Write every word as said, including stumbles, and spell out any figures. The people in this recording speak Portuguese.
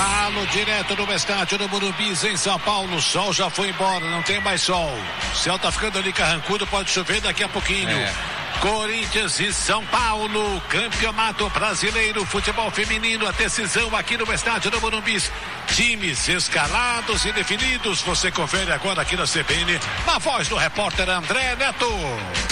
Falo direto do estádio do Morumbi, em São Paulo. O sol já foi embora, não tem mais sol. O céu tá ficando ali carrancudo, pode chover daqui a pouquinho. É. Corinthians e São Paulo, Campeonato Brasileiro, futebol feminino, a decisão aqui no estádio do Morumbi. Times escalados e definidos, você confere agora aqui na C B N, na voz do repórter André Neto.